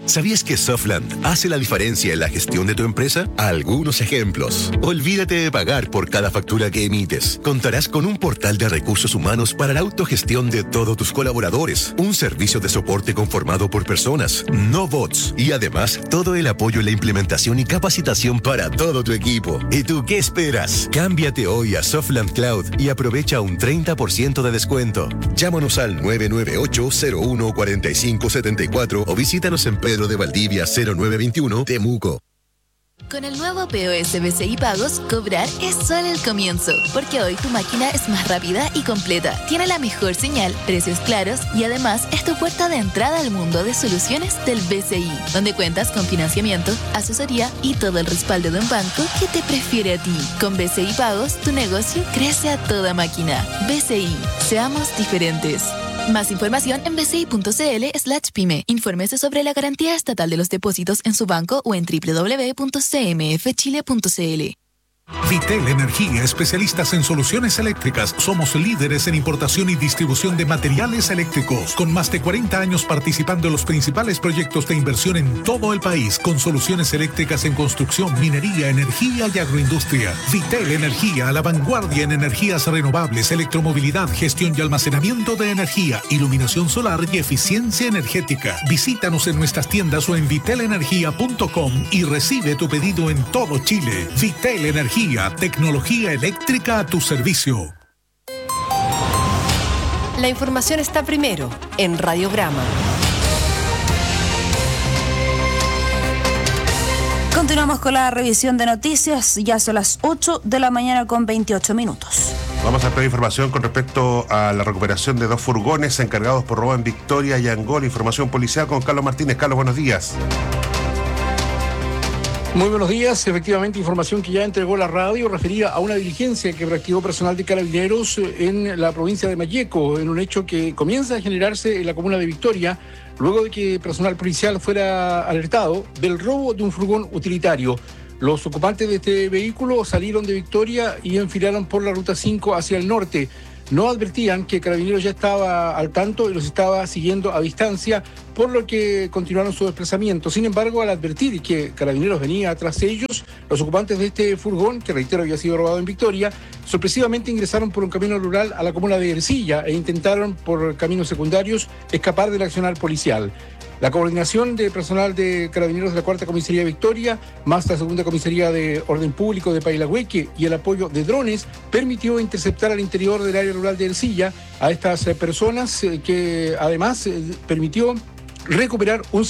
¿Sabías que Softland hace la diferencia en la gestión de tu empresa? Algunos ejemplos. Olvídate de pagar por cada factura que emites. Contarás con un portal de recursos humanos para la autogestión de todos tus colaboradores, un servicio de soporte conformado por personas, no bots, y además todo el apoyo en la implementación y capacitación para todo tu equipo. ¿Y tú qué esperas? Cámbiate hoy a Softland Cloud y aprovecha un 30% de descuento. Llámanos al 998-01-4574 o visítanos en Pedro de Valdivia 0921, Temuco. Con el nuevo POS BCI Pagos, cobrar es solo el comienzo, porque hoy tu máquina es más rápida y completa, tiene la mejor señal, precios claros y además es tu puerta de entrada al mundo de soluciones del BCI, donde cuentas con financiamiento, asesoría y todo el respaldo de un banco que te prefiere a ti. Con BCI Pagos, tu negocio crece a toda máquina. BCI, seamos diferentes. Más información en bci.cl/pyme. Infórmese sobre la garantía estatal de los depósitos en su banco o en www.cmfchile.cl. Vitel Energía, especialistas en soluciones eléctricas. Somos líderes en importación y distribución de materiales eléctricos, con más de 40 años participando en los principales proyectos de inversión en todo el país, con soluciones eléctricas en construcción, minería, energía y agroindustria. Vitel Energía, a la vanguardia en energías renovables, electromovilidad, gestión y almacenamiento de energía, iluminación solar y eficiencia energética. Visítanos en nuestras tiendas o en vitelenergia.com y recibe tu pedido en todo Chile. Vitel Energía, tecnología eléctrica a tu servicio. La información está primero en Radiograma. Continuamos con la revisión de noticias. Ya son las 8 de la mañana con 28 minutos. Vamos a tener información con respecto a la recuperación de 2 furgones encargados por robo en Victoria y Angola. Información policial con Carlos Martínez. Carlos, buenos días. Muy buenos días. Efectivamente, información que ya entregó la radio referida a una diligencia que practicó personal de Carabineros en la provincia de Malleco, en un hecho que comienza a generarse en la comuna de Victoria, luego de que personal policial fuera alertado del robo de un furgón utilitario. Los ocupantes de este vehículo salieron de Victoria y enfilaron por la ruta 5 hacia el norte. No advertían que Carabineros ya estaba al tanto y los estaba siguiendo a distancia, por lo que continuaron su desplazamiento. Sin embargo, al advertir que Carabineros venía tras ellos, los ocupantes de este furgón, que reitero había sido robado en Victoria, sorpresivamente ingresaron por un camino rural a la comuna de Ercilla e intentaron por caminos secundarios escapar del accionar policial. La coordinación de personal de Carabineros de la 4ª Comisaría de Victoria, más la 2ª Comisaría de Orden Público de Pailahueque y el apoyo de drones, permitió interceptar al interior del área rural de Ercilla a estas personas, que además permitió recuperar un